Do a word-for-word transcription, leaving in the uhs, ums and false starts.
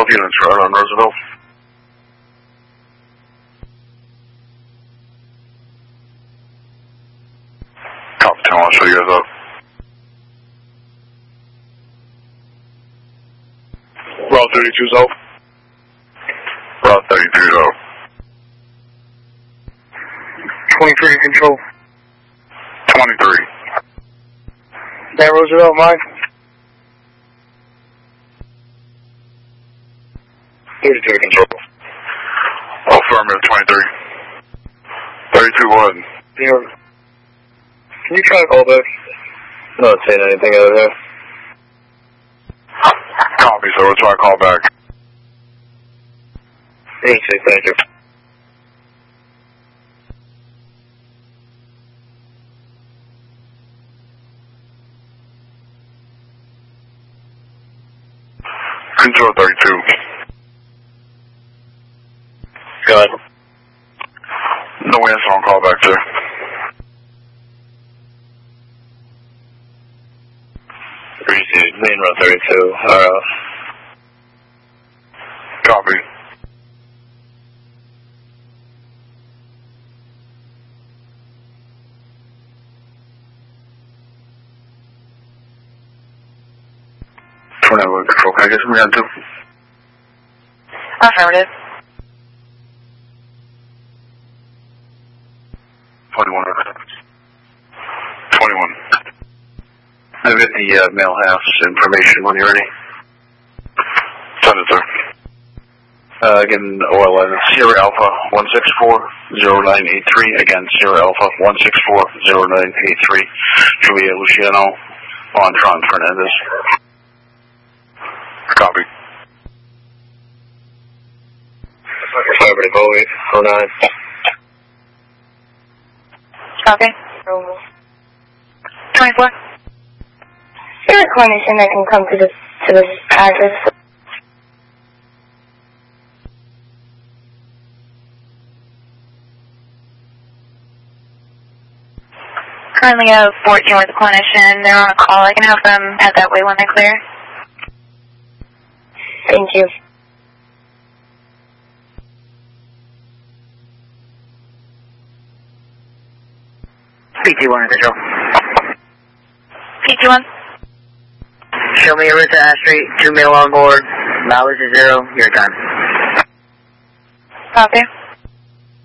Both units are out on Roosevelt. Copy, ten, I'll show you guys up. Route thirty-two's out. Route thirty-three's out. twenty-three control. twenty-three. That Roosevelt, mine. thirty-three control. Affirmative, twenty-three. thirty-two one. Yeah. Can you try to call back? Not saying anything out of there. Copy, so we'll try to call back. Easy, thank you. Control thirty-two. Go ahead. No answer on call back, sir. Received, main road thirty-two. Uh, Copy. twenty-one control, can I get some down too? Affirmative. twenty-one. twenty-one. I've got the uh, mail house information when you're ready. Send it, sir. Uh, again, O L N, Sierra Alpha one six four zero nine eight three. Again, Sierra Alpha one six four zero nine eight three. Julia Luciano, Antron Fernandez. Copy. Affirmative, oh eight, oh nine. Copy. twenty-four. Is there a clinician that can come to this to this address? Currently a fourteen with a clinician. They're on a call. I can have them head that way when they're clear. Thank you. P T one control. P T one. Show me a route to Ash Street, two male on board, mileage is zero, your time. Copy.